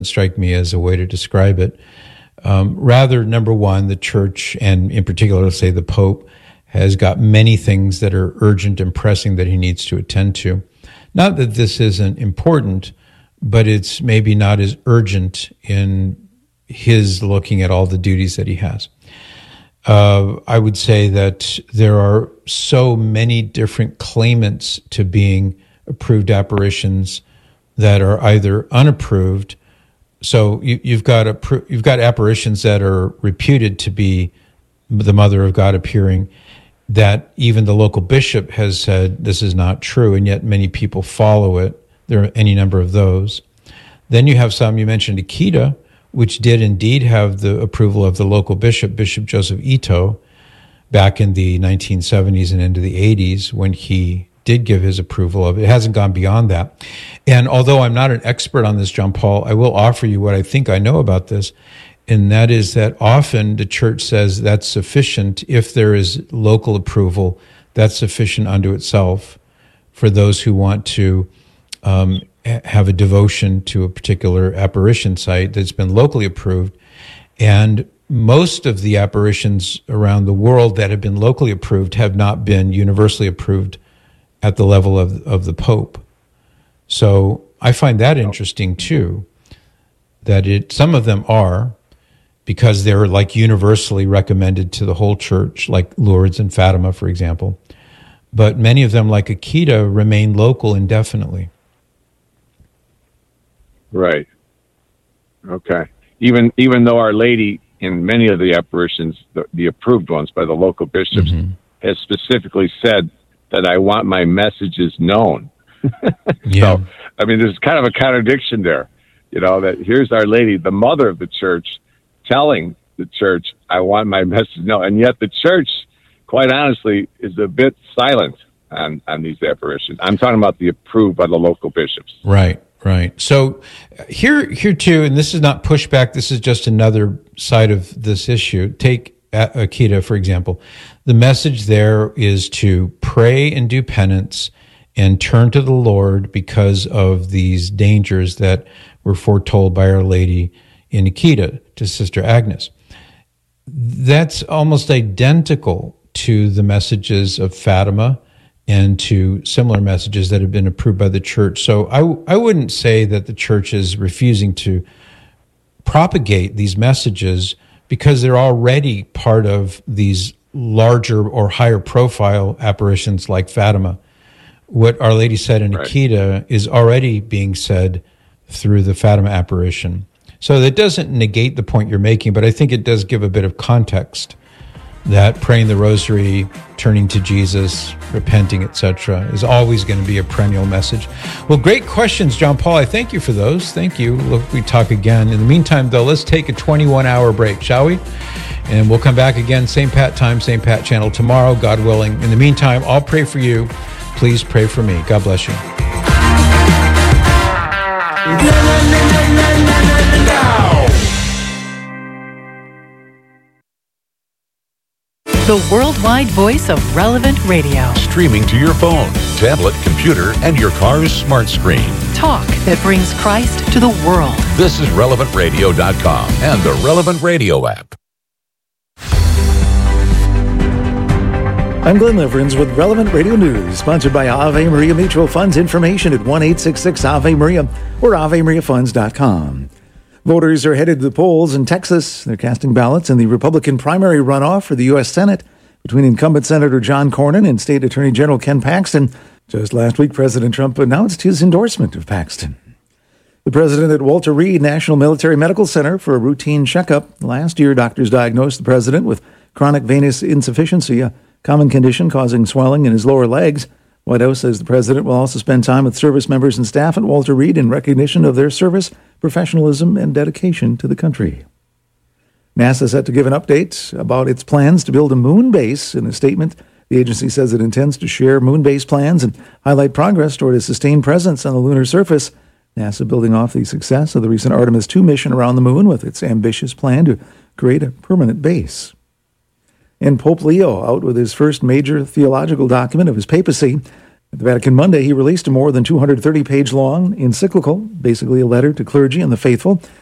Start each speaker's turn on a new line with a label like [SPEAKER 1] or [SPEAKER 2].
[SPEAKER 1] strike me as a way to describe it. Rather, number one, the church, and in particular, let's say the Pope, has got many things that are urgent and pressing that he needs to attend to. Not that this isn't important, but it's maybe not as urgent in his looking at all the duties that he has. I would say that there are so many different claimants to being approved apparitions that are either unapproved. So you've got apparitions that are reputed to be the Mother of God appearing, that even the local bishop has said this is not true, and yet many people follow it. There are any number of those. Then you have some, you mentioned Akita, which did indeed have the approval of the local bishop, Bishop Joseph Ito, back in the 1970s and into the 80s when he did give his approval of it. It hasn't gone beyond that. And although I'm not an expert on this, John Paul, I will offer you what I think I know about this, and that is that often the church says that's sufficient. If there is local approval, that's sufficient unto itself for those who want to have a devotion to a particular apparition site that's been locally approved. And most of the apparitions around the world that have been locally approved have not been universally approved at the level of the Pope. So I find that interesting too, that some of them are, because they're like universally recommended to the whole church, like Lourdes and Fatima, for example. But many of them, like Akita, remain local indefinitely.
[SPEAKER 2] Right. Okay. Even though Our Lady, in many of the apparitions, the approved ones by the local bishops, has specifically said that I want my messages known.
[SPEAKER 1] Yeah.
[SPEAKER 2] So, I mean, there's kind of a contradiction there, that here's Our Lady, the mother of the church, telling the church, I want my message known. And yet the church, quite honestly, is a bit silent on these apparitions. I'm talking about the approved by the local bishops.
[SPEAKER 1] Right. So here too, and this is not pushback, this is just another side of this issue. Take Akita, for example. The message there is to pray and do penance and turn to the Lord because of these dangers that were foretold by Our Lady in Akita to Sister Agnes. That's almost identical to the messages of Fatima and to similar messages that have been approved by the church. So I wouldn't say that the church is refusing to propagate these messages because they're already part of these larger or higher profile apparitions like Fatima. What Our Lady said in Akita is already being said through the Fatima apparition. So that doesn't negate the point you're making, but I think it does give a bit of context that praying the rosary, turning to Jesus, repenting, etc., is always going to be a perennial message. Well, great questions, John Paul. I thank you for those. Thank you. Look, we talk again. In the meantime, though, let's take a 21-hour break, shall we? And we'll come back again, same Pat time, same Pat channel tomorrow, God willing. In the meantime, I'll pray for you. Please pray for me. God bless you.
[SPEAKER 3] The worldwide voice of Relevant Radio.
[SPEAKER 4] Streaming to your phone, tablet, computer, and your car's smart screen.
[SPEAKER 3] Talk that brings Christ to the world.
[SPEAKER 4] This is RelevantRadio.com and the Relevant Radio app.
[SPEAKER 5] I'm Glenn Liverens with Relevant Radio News, sponsored by Ave Maria Mutual Funds. Information at 1-866-AVE-MARIA or AveMariaFunds.com. Voters are headed to the polls in Texas. They're casting ballots in the Republican primary runoff for the U.S. Senate between incumbent Senator John Cornyn and State Attorney General Ken Paxton. Just last week, President Trump announced his endorsement of Paxton. The president at Walter Reed National Military Medical Center for a routine checkup. Last year, doctors diagnosed the president with chronic venous insufficiency, a common condition causing swelling in his lower legs. White House says the president will also spend time with service members and staff at Walter Reed in recognition of their service, professionalism, and dedication to the country. NASA set to give an update about its plans to build a moon base. In a statement, the agency says it intends to share moon base plans and highlight progress toward a sustained presence on the lunar surface. NASA building off the success of the recent Artemis II mission around the moon with its ambitious plan to create a permanent base. And Pope Leo out with his first major theological document of his papacy. At the Vatican Monday, he released a more than 230-page long encyclical, basically a letter to clergy and the faithful,